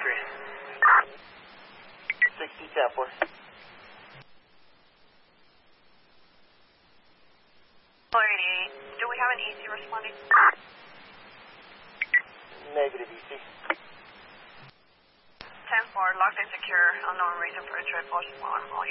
60 10-4. Do we have an EC responding? Negative EC. 10-4, locked and secure. Unknown reason for a trip. All